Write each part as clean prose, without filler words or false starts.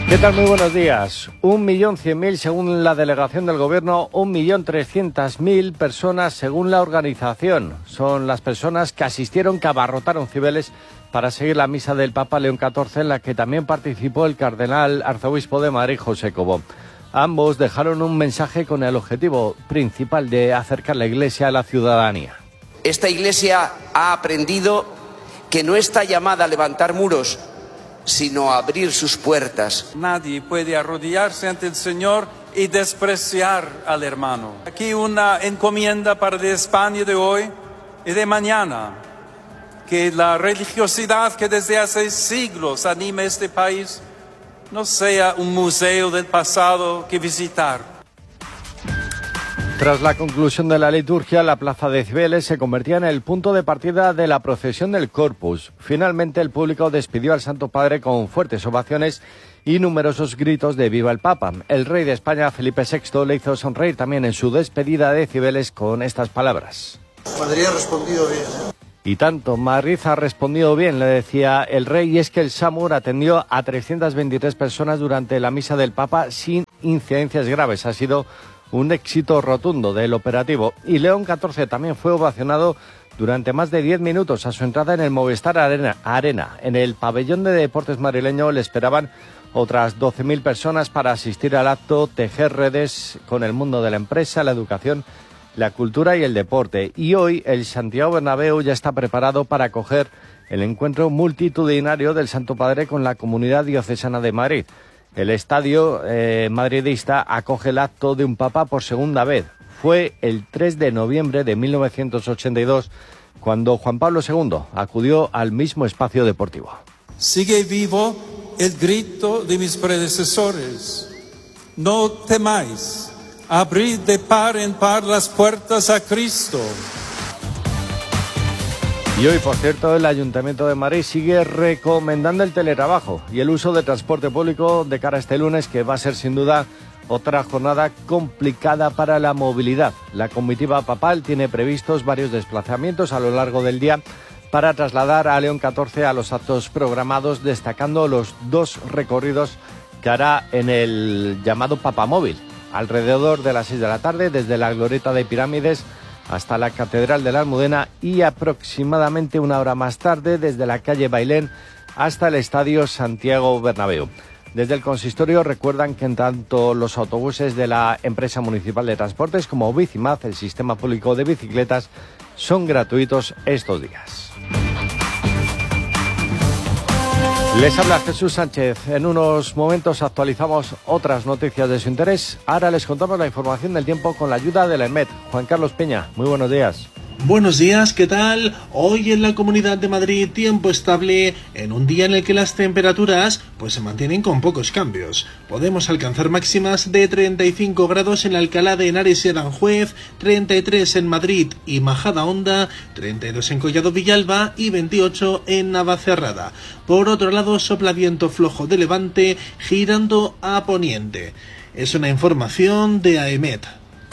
¿Qué tal? Muy buenos días. 1.100.000 según la delegación del Gobierno, 1.300.000 personas según la organización. Son las personas que asistieron, que abarrotaron Cibeles para seguir la misa del Papa León XIV, en la que también participó el cardenal arzobispo de Madrid, José Cobo. Ambos dejaron un mensaje con el objetivo principal de acercar la Iglesia a la ciudadanía. Esta Iglesia ha aprendido que no está llamada a levantar muros, sino a abrir sus puertas. Nadie puede arrodillarse ante el Señor y despreciar al hermano. Aquí una encomienda para de España de hoy y de mañana. Que la religiosidad que desde hace siglos anima este país no sea un museo del pasado que visitar. Tras la conclusión de la liturgia, la plaza de Cibeles se convertía en el punto de partida de la procesión del Corpus. Finalmente, el público despidió al Santo Padre con fuertes ovaciones y numerosos gritos de ¡Viva el Papa! El rey de España, Felipe VI, le hizo sonreír también en su despedida de Cibeles con estas palabras. Madrid ha respondido bien. Y tanto, Madrid ha respondido bien, le decía el rey, y es que el SAMUR atendió a 323 personas durante la misa del Papa sin incidencias graves. Ha sido un éxito rotundo del operativo. Y León XIV también fue ovacionado durante más de 10 minutos a su entrada en el Movistar Arena. En el pabellón de deportes madrileño le esperaban otras 12.000 personas para asistir al acto, tejer redes con el mundo de la empresa, la educación, la cultura y el deporte. Y hoy el Santiago Bernabéu ya está preparado para acoger el encuentro multitudinario del Santo Padre con la Comunidad Diocesana de Madrid. El estadio madridista acoge el acto de un papa por segunda vez. Fue el 3 de noviembre de 1982 cuando Juan Pablo II acudió al mismo espacio deportivo. Sigue vivo el grito de mis predecesores. No temáis. Abrid de par en par las puertas a Cristo. Y hoy, por cierto, el Ayuntamiento de Madrid sigue recomendando el teletrabajo y el uso de transporte público de cara a este lunes, que va a ser sin duda otra jornada complicada para la movilidad. La comitiva papal tiene previstos varios desplazamientos a lo largo del día para trasladar a León XIV a los actos programados, destacando los 2 recorridos que hará en el llamado Papamóvil, alrededor de las 6 de la tarde, desde la Glorieta de Pirámides hasta la Catedral de la Almudena, y aproximadamente 1 hora más tarde desde la calle Bailén hasta el Estadio Santiago Bernabéu. Desde el consistorio recuerdan que en tanto los autobuses de la empresa municipal de transportes como Bicimad, el sistema público de bicicletas, son gratuitos estos días. Les habla Jesús Sánchez. En unos momentos actualizamos otras noticias de su interés. Ahora les contamos la información del tiempo con la ayuda de la EMET. Juan Carlos Peña, muy buenos días. Buenos días, ¿qué tal? Hoy en la Comunidad de Madrid tiempo estable en un día en el que las temperaturas se mantienen con pocos cambios. Podemos alcanzar máximas de 35 grados en Alcalá de Henares y Aranjuez, 33 en Madrid y Majadahonda, 32 en Collado Villalba y 28 en Navacerrada. Por otro lado, sopla viento flojo de levante girando a poniente. Es una información de AEMET.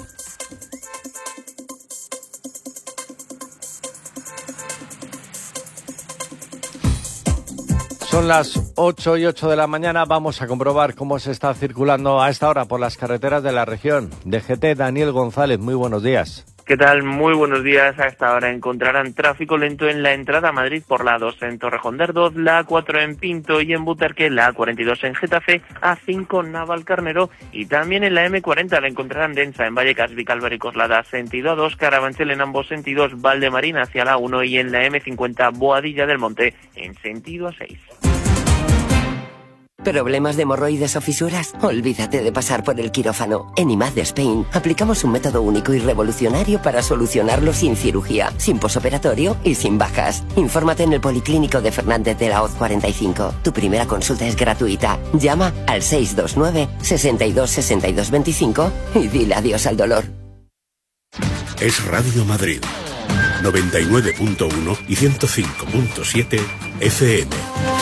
Son las 8:08 de la mañana. Vamos a comprobar cómo se está circulando a esta hora por las carreteras de la región. DGT, Daniel González, muy buenos días. ¿Qué tal? Muy buenos días. A esta hora encontrarán tráfico lento en la entrada a Madrid por la A2 en Torrejón de Ardoz, la A4 en Pinto y en Butarque, la A42 en Getafe, A5 Navalcarnero y también en la M40 la encontrarán densa en Vallecas, Vicálvaro y Coslada, sentido A2, Carabanchel en ambos sentidos, Valdemarín hacia la A1 y en la M50 Boadilla del Monte en sentido A6. ¿Problemas de hemorroides o fisuras? Olvídate de pasar por el quirófano. En IMAD de Spain aplicamos un método único y revolucionario para solucionarlo sin cirugía, sin posoperatorio y sin bajas. Infórmate en el Policlínico de Fernández de la Hoz 45. Tu primera consulta es gratuita. Llama al 629 62 62 25 y dile adiós al dolor. Es Radio Madrid, 99.1 y 105.7 FM.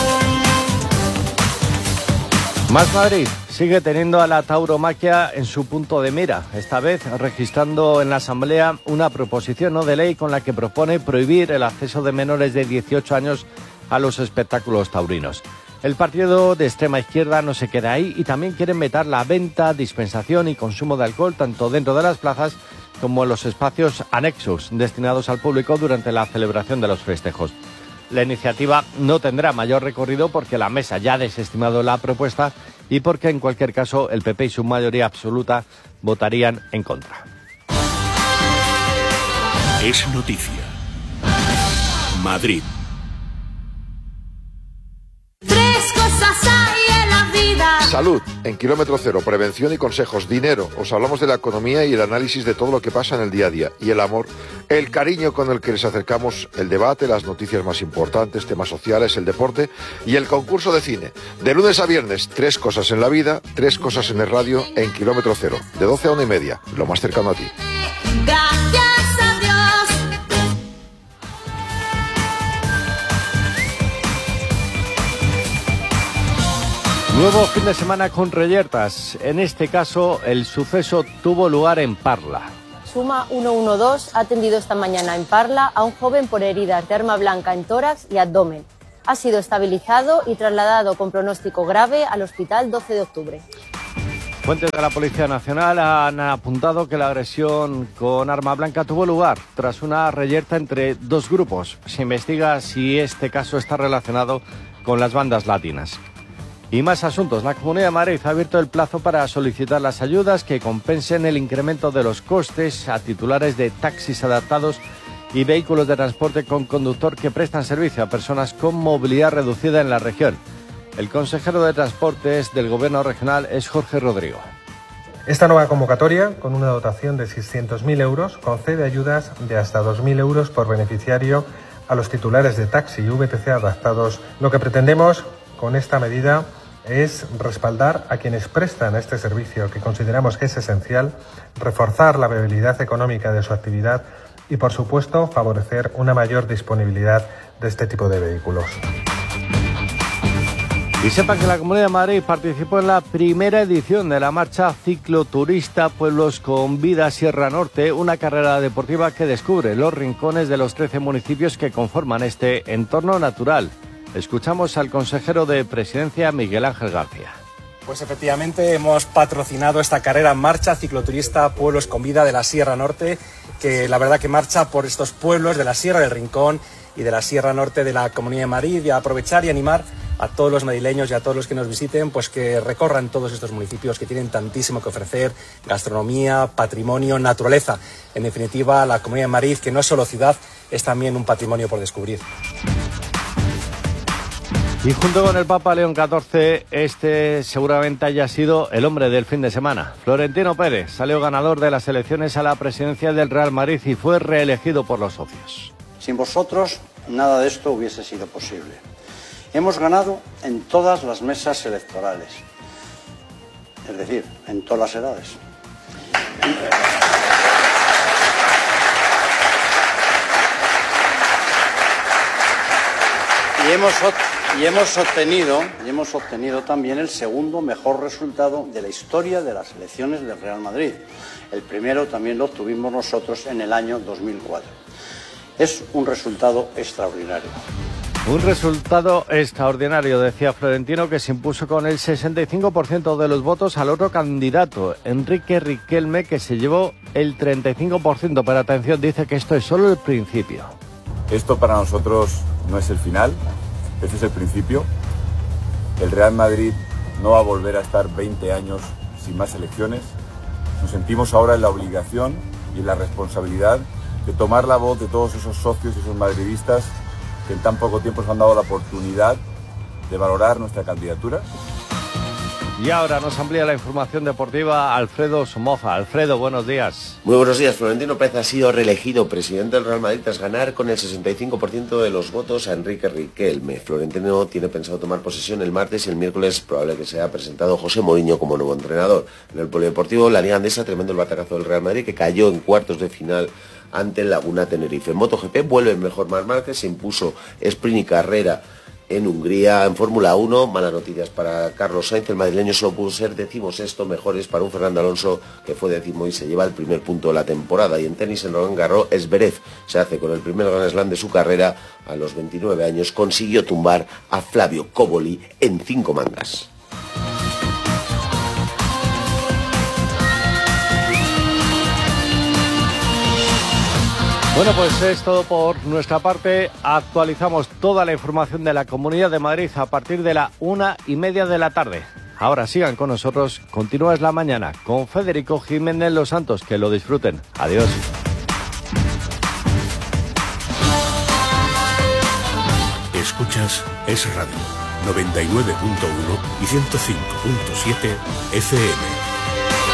Más Madrid sigue teniendo a la tauromaquia en su punto de mira, esta vez registrando en la Asamblea una proposición no de ley con la que propone prohibir el acceso de menores de 18 años a los espectáculos taurinos. El partido de extrema izquierda no se queda ahí y también quieren vetar la venta, dispensación y consumo de alcohol tanto dentro de las plazas como en los espacios anexos destinados al público durante la celebración de los festejos. La iniciativa no tendrá mayor recorrido porque la mesa ya ha desestimado la propuesta y porque en cualquier caso el PP y su mayoría absoluta votarían en contra. Es noticia. Madrid. Tres cosas hay en la vida. Salud, en Kilómetro Cero, prevención y consejos. Dinero, os hablamos de la economía y el análisis de todo lo que pasa en el día a día. Y el amor, el cariño con el que les acercamos el debate, las noticias más importantes, temas sociales, el deporte y el concurso de cine. De lunes a viernes, 3 cosas en la vida, 3 cosas en el radio, en Kilómetro Cero, de 12 a 1:30, lo más cercano a ti. Gracias a Dios. Nuevo fin de semana con reyertas. En este caso, el suceso tuvo lugar en Parla. Suma 112 ha atendido esta mañana en Parla a un joven por heridas de arma blanca en tórax y abdomen. Ha sido estabilizado y trasladado con pronóstico grave al hospital 12 de octubre. Fuentes de la Policía Nacional han apuntado que la agresión con arma blanca tuvo lugar tras una reyerta entre 2 grupos. Se investiga si este caso está relacionado con las bandas latinas. Y más asuntos. La Comunidad de Madrid ha abierto el plazo para solicitar las ayudas que compensen el incremento de los costes a titulares de taxis adaptados y vehículos de transporte con conductor que prestan servicio a personas con movilidad reducida en la región. El consejero de Transportes del Gobierno regional es Jorge Rodrigo. Esta nueva convocatoria, con una dotación de 600.000 euros, concede ayudas de hasta 2.000 euros por beneficiario a los titulares de taxi y VTC adaptados. Lo que pretendemos con esta medida es respaldar a quienes prestan este servicio, que consideramos que es esencial, reforzar la viabilidad económica de su actividad y, por supuesto, favorecer una mayor disponibilidad de este tipo de vehículos. Y sepan que la Comunidad de Madrid participó en la primera edición de la marcha cicloturista Pueblos con Vida Sierra Norte, una carrera deportiva que descubre los rincones de los 13 municipios que conforman este entorno natural. Escuchamos al consejero de Presidencia, Miguel Ángel García. Pues efectivamente hemos patrocinado esta carrera en marcha cicloturista Pueblos con Vida de la Sierra Norte, que la verdad que marcha por estos pueblos de la Sierra del Rincón y de la Sierra Norte de la Comunidad de Madrid, y a aprovechar y animar a todos los madrileños y a todos los que nos visiten, pues que recorran todos estos municipios que tienen tantísimo que ofrecer: gastronomía, patrimonio, naturaleza. En definitiva, la Comunidad de Madrid, que no es solo ciudad, es también un patrimonio por descubrir. Y junto con el Papa León XIV, este seguramente haya sido el hombre del fin de semana. Florentino Pérez salió ganador de las elecciones a la presidencia del Real Madrid y fue reelegido por los socios. Sin vosotros, nada de esto hubiese sido posible. Hemos ganado en todas las mesas electorales, es decir, en todas las edades. Y hemos obtenido también el segundo mejor resultado de la historia de las elecciones del Real Madrid. El primero también lo obtuvimos nosotros en el año 2004. Es un resultado extraordinario. Un resultado extraordinario, decía Florentino, que se impuso con el 65% de los votos al otro candidato, Enrique Riquelme, que se llevó el 35%. Pero atención, dice que esto es solo el principio. Esto para nosotros no es el final, este es el principio. El Real Madrid no va a volver a estar 20 años sin más elecciones. Nos sentimos ahora en la obligación y en la responsabilidad de tomar la voz de todos esos socios y esos madridistas que en tan poco tiempo nos han dado la oportunidad de valorar nuestra candidatura. Y ahora nos amplía la información deportiva Alfredo Somoza. Alfredo, buenos días. Muy buenos días. Florentino Pérez ha sido reelegido presidente del Real Madrid tras ganar con el 65% de los votos a Enrique Riquelme. Florentino tiene pensado tomar posesión el martes y el miércoles probable que sea presentado José Mourinho como nuevo entrenador. En el polideportivo, la Liga Andesa, tremendo el batacazo del Real Madrid, que cayó en cuartos de final ante el Laguna Tenerife. En MotoGP vuelve el mejor Marc Márquez, se impuso sprint y carrera En Hungría, en Fórmula 1, malas noticias para Carlos Sainz. El madrileño solo pudo ser 16º, mejores para un Fernando Alonso que fue 10º y se lleva el primer punto de la temporada. Y en tenis, en Roland Garros, Zverev se hace con el primer Grand Slam de su carrera. A los 29 años consiguió tumbar a Flavio Cobolli en 5 mangas. Bueno, pues es todo por nuestra parte. Actualizamos toda la información de la Comunidad de Madrid a partir de la 1:30 de la tarde. Ahora sigan con nosotros. Continúa Es la Mañana con Federico Jiménez Los Santos. Que lo disfruten. Adiós. Escuchas Es Radio 99.1 y 105.7 FM.